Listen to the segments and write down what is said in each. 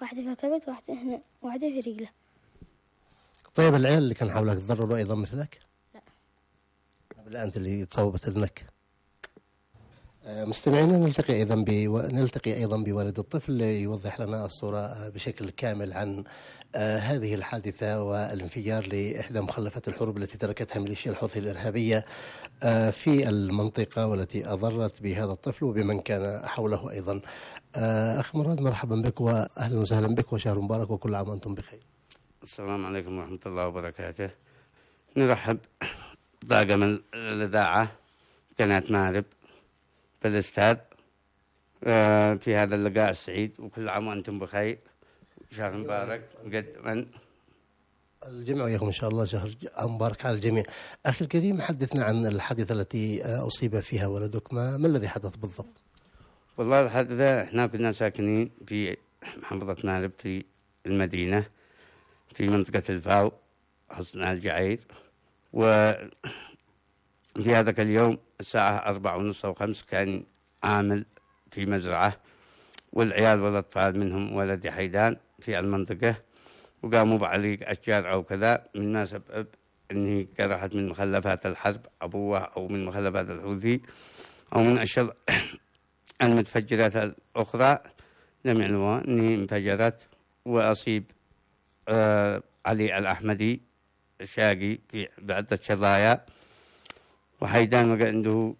واحدة في الكبد وواحدة هنا وواحدة في رجله. طيب العيال اللي كان حولك تضرروا أيضا مثلك؟ لا. طيب الآن أنت اللي تصوبت أذنك. مستمعينا نلتقي أيضا بوالد الطفل ليوضح لنا الصورة بشكل كامل عن هذه الحادثة والانفجار لإحدى مخلفات الحروب التي تركتها ميليشيا الحوثي الإرهابية في المنطقة والتي أضرت بهذا الطفل وبمن كان حوله أيضا. أخ مراد، مرحبا بك وأهلا وسهلا بك وشهر مبارك وكل عام وأنتم بخير. السلام عليكم ورحمة الله وبركاته. نرحب طاقم الإذاعة قناة مارب بالاستاذ في هذا اللقاء السعيد، وكل عام وأنتم بخير شهر مبارك مقدما. الجميع وياكم إن شاء الله شهر مبارك على الجميع. أخي الكريم، حدثنا عن الحادثة التي أصيب فيها ولدك. ما الذي حدث بالضبط؟ والله الحادثة إحنا كنا ساكنين في محافظة مارب في المدينة في منطقة الفاو حصن الجعير، وفي هذاك اليوم الساعة 4:30 أو 5 كان عامل في مزرعة، والعيال والأطفال منهم ولدي حيدان في المنطقة، وقاموا بعليق أشجار أو كذا مما سبب أنه قرحت من مخلفات الحرب أبوه أو من مخلفات الحوثي أو من أشياء المتفجرات الأخرى لم يعلموا أنه انفجرت، وأصيب علي الأحمدي الشاقي في بعدة شظايا، وحيدان وقع عنده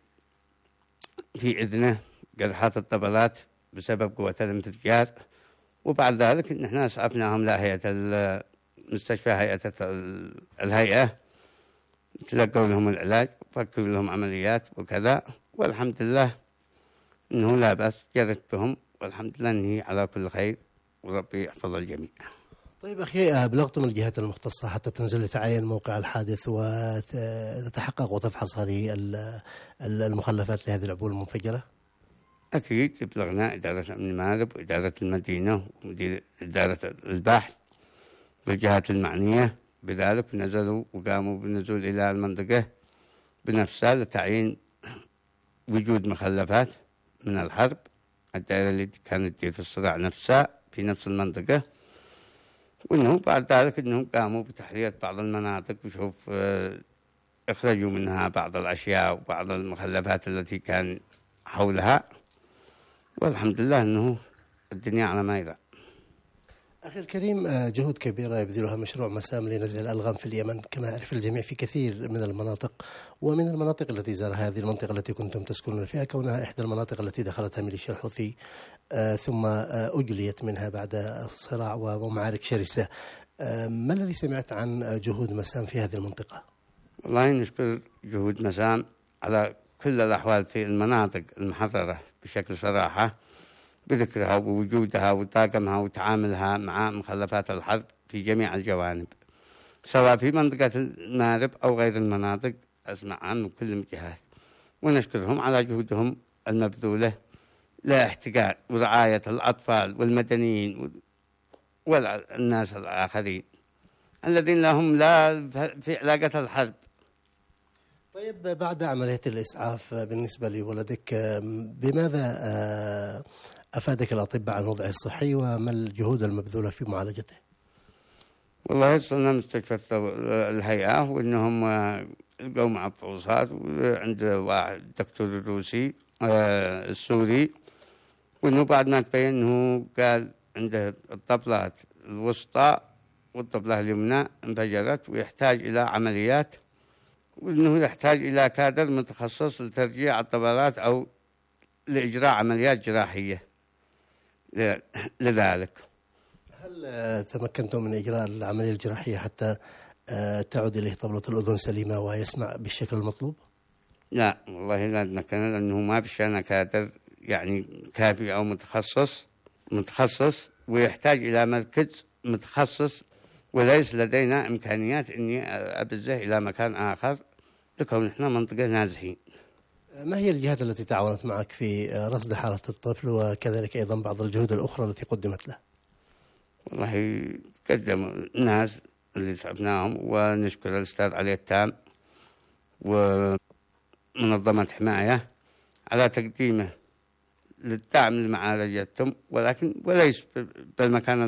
في إذنه قرحات الطبلات بسبب قوة الانفجار. وبعد ذلك نحن أسعفناهم لهيئة المستشفى، هيئة الهيئة، تلقوا لهم العلاج وفكوا لهم عمليات وكذا، والحمد لله إنه لا بأس، جرت بهم والحمد لله إنه على كل خير وربي يحفظ الجميع. طيب أخي، أبلغتم الجهات المختصة حتى تنزل لتعاين موقع الحادث وتتحقق وتفحص هذه المخلفات لهذه العبور المنفجرة؟ أكيد أبلغنا إدارة أمن مارب وإدارة المدينة ومدير إدارة البحث والجهات المعنية بذلك، ونزلوا وقاموا بالنزول إلى المنطقة بنفسها لتعيين وجود مخلفات من الحرب، الدائرة اللي كانت تدير في الصراع نفسها في نفس المنطقة، وإنه بعد ذلك إنهم قاموا بتحرية بعض المناطق وشوف اخرجوا منها بعض الأشياء وبعض المخلفات التي كان حولها، والحمد لله إنه الدنيا على ما يرام. أخي الكريم، جهود كبيرة يبذلها مشروع مسام لنزع الألغام في اليمن كما يعرف الجميع في كثير من المناطق، ومن المناطق التي زارها هذه المنطقة التي كنتم تسكنون فيها كونها إحدى المناطق التي دخلتها ميليشيا الحوثي ثم أجليت منها بعد صراع ومعارك شرسة. ما الذي سمعت عن جهود مسام في هذه المنطقة؟ والله نشكر جهود مسام على كل الأحوال في المناطق المحررة بشكل صراحة، بذكرها ووجودها وطاقمها وتعاملها مع مخلفات الحرب في جميع الجوانب، سواء في منطقة المارب أو غير المناطق أسمع عن كل الجهات، ونشكرهم على جهودهم المبذولة لاحتقان ورعاية الأطفال والمدنيين والناس الآخرين الذين لهم لا في علاقة الحرب. طيب، بعد عملية الإسعاف بالنسبة لولدك بماذا أفادك الأطباء عن وضعه الصحي وما الجهود المبذولة في معالجته؟ والله وصلنا مستشفى الهيئة وإنهم لقوا مع الفحوصات، وعند واحد دكتور الروسي السوري، وإنه بعد ما تبين إنه قال عنده الطبلات الوسطى والطبلة اليمنى انفجرت ويحتاج إلى عمليات، وإنه يحتاج إلى كادر متخصص لترجيع الطبلات أو لإجراء عمليات جراحية لذلك. هل تمكنتم من إجراء العملية الجراحية حتى تعود إليه طبلة الأذن سليمة ويسمع بالشكل المطلوب؟ لا والله لا تمكن، لأنه ما بشأن كادر يعني كافي أو متخصص ويحتاج إلى مركز متخصص، وليس لدينا إمكانيات إني أبزه إلى مكان آخر لكون إحنا منطقة نازحين. ما هي الجهات التي تعاونت معك في رصد حالة الطفل وكذلك أيضا بعض الجهود الأخرى التي قدمت له؟ والله قدموا الناس اللي تعبناهم، ونشكر الأستاذ علي التام ومنظمة حماية على تقديمه للدعم لمعالجتهم، ولكن وليس بالمكان